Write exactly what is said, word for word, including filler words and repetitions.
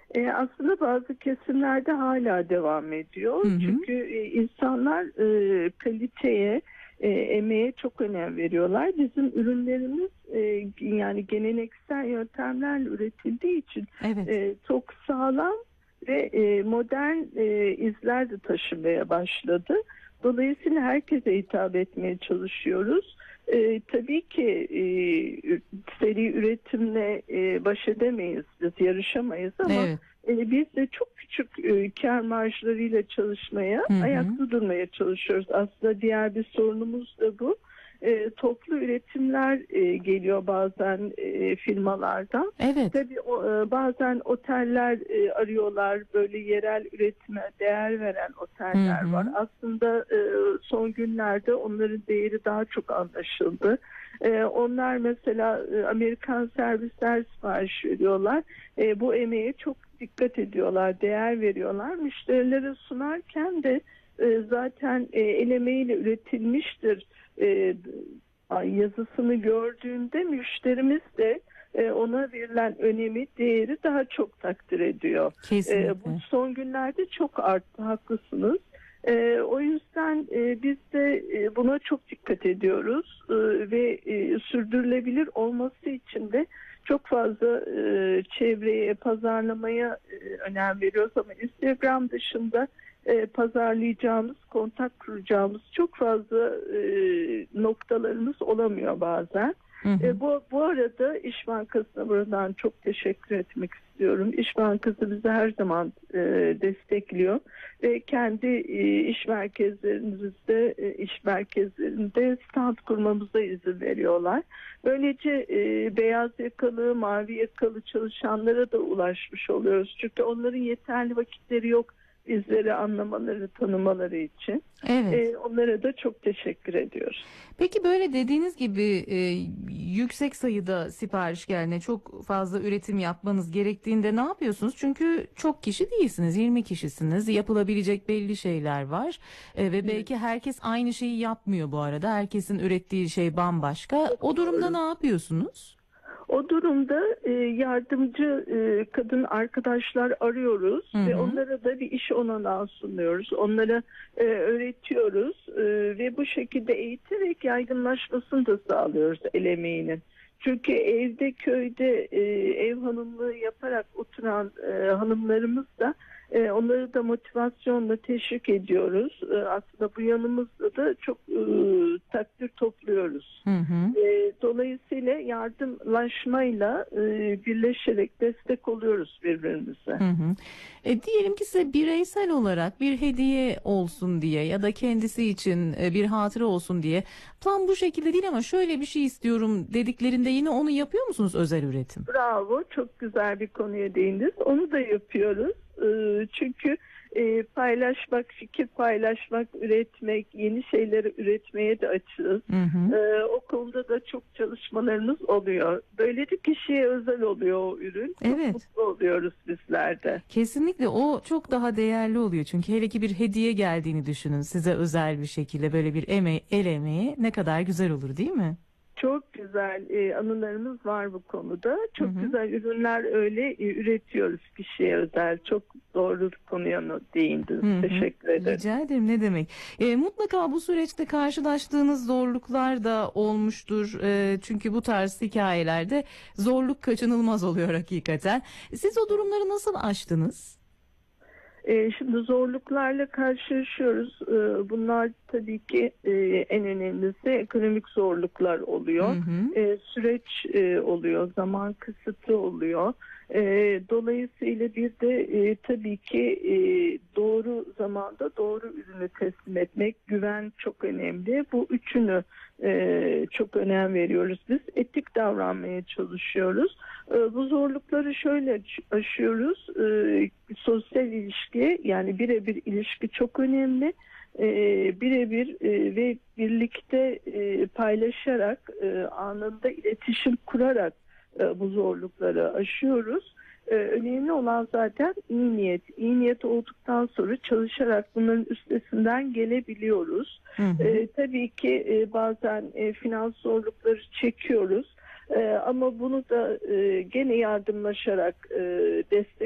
E, aslında bazı kesimlerde hala devam ediyor. Hı hı. Çünkü e, insanlar e, kaliteye, e, emeğe çok önem veriyorlar. Bizim ürünlerimiz e, yani geleneksel yöntemlerle üretildiği için Evet. e, çok sağlam ve e, modern e, izler de taşımaya başladı. Dolayısıyla herkese hitap etmeye çalışıyoruz. E, tabii ki e, seri üretimle e, baş edemeyiz, biz yarışamayız ama Evet. e, biz de çok küçük e, kar marjlarıyla çalışmaya, Hı hı. ayakta durmaya çalışıyoruz. Aslında diğer bir sorunumuz da bu. E, toplu üretimler e, geliyor bazen e, firmalardan. Evet. Tabii o, e, bazen oteller e, arıyorlar, böyle yerel üretime değer veren Hı oteller var. hı. Aslında e, son günlerde onların değeri daha çok anlaşıldı. E, onlar mesela e, Amerikan servisler sipariş veriyorlar. E, bu emeğe çok dikkat ediyorlar, değer veriyorlar. Müşterilere sunarken de e, zaten e, el emeğiyle üretilmiştir e, yazısını gördüğünde müşterimiz de e, ona verilen önemi, değeri daha çok takdir ediyor. E, bu Kesinlikle. son günlerde çok arttı, haklısınız. E, o yüzden e, biz de e, buna çok dikkat ediyoruz e, ve e, sürdürülebilir olması için de çok fazla e, çevreye, pazarlamaya e, önem veriyoruz ama Instagram dışında e, pazarlayacağımız, kontak kuracağımız çok fazla e, noktalarımız olamıyor bazen. Hı hı. E, bu, bu arada İş Bankası'na buradan çok teşekkür etmek istiyorum. İş Bankası bizi her zaman e, destekliyor ve kendi e, iş merkezlerimizde, e, iş merkezlerinde stand kurmamıza izin veriyorlar. Böylece e, beyaz yakalı, mavi yakalı çalışanlara da ulaşmış oluyoruz. Çünkü onların yeterli vakitleri yok bizleri anlamaları, tanımaları için. Evet. E, onlara da çok teşekkür ediyoruz. Peki böyle dediğiniz gibi e, yüksek sayıda sipariş geldiğinde çok fazla üretim yapmanız gerektiğinde ne yapıyorsunuz? Çünkü çok kişi değilsiniz, yirmi kişisiniz. Yapılabilecek belli şeyler var. E, ve Evet, belki herkes aynı şeyi yapmıyor bu arada. Herkesin ürettiği şey bambaşka. çok O durumda doğru. ne yapıyorsunuz? O durumda e, yardımcı e, kadın arkadaşlar arıyoruz Hı ve hı. onlara da bir iş olanağı sunuyoruz. Onlara e, öğretiyoruz e, ve bu şekilde eğiterek yaygınlaşmasını da sağlıyoruz el emeğinin. Çünkü evde, köyde e, ev hanımlığı yaparak oturan e, hanımlarımız da e, onları da motivasyonla teşvik ediyoruz. E, aslında bu yanımızda da çok e, takdir topluyoruz. Hı hı. E, dolayısıyla yardımlaşmayla e, birleşerek destek oluyoruz birbirimize. Hı hı. E, diyelim ki size bireysel olarak bir hediye olsun diye ya da kendisi için e, bir hatıra olsun diye tam bu şekilde değil ama şöyle bir şey istiyorum dediklerinde yine onu yapıyor musunuz özel üretim? Bravo, çok güzel bir konuya değindiniz. Onu da yapıyoruz. E, çünkü e, paylaşmak, fikir paylaşmak, üretmek, yeni şeyleri üretmeye de açığız. Hı hı. E, o konuda da çok çalışmalarımız oluyor. Böylece kişiye özel oluyor o ürün. Çok Evet. mutlu oluyoruz bizler de. Kesinlikle o çok daha değerli oluyor. Çünkü hele ki bir hediye geldiğini düşünün size özel bir şekilde böyle bir eme el emeği ne kadar güzel olur değil mi? Çok güzel e, anılarımız var bu konuda. Hı Çok hı. güzel ürünler öyle e, üretiyoruz kişiye özel. Çok doğru konuya değindiniz. Hı hı. Teşekkür ederim. Rica ederim ne demek. E, mutlaka bu süreçte karşılaştığınız zorluklar da olmuştur. E, çünkü bu tarz hikayelerde zorluk kaçınılmaz oluyor hakikaten. Siz o durumları nasıl aştınız? E, şimdi zorluklarla karşılaşıyoruz. E, bunlar tabii ki e, en önemlisi ekonomik zorluklar Hı oluyor. hı. E, süreç e, oluyor, zaman kısıtı oluyor. E, dolayısıyla bir de e, tabii ki e, doğru zamanda doğru ürünü teslim etmek, güven çok önemli. Bu üçünü e, çok önem veriyoruz. Biz etik davranmaya çalışıyoruz. E, bu zorlukları şöyle aşıyoruz. E, sosyal ilişki, yani birebir ilişki çok önemli. E, birebir e, ve birlikte e, paylaşarak, e, anında iletişim kurarak e, bu zorlukları aşıyoruz. E, önemli olan zaten iyi niyet. İyi niyet olduktan sonra çalışarak bunların üstesinden gelebiliyoruz. Hı hı. E, tabii ki e, bazen e, finans zorlukları çekiyoruz. E, ama bunu da e, gene yardımlaşarak e, destek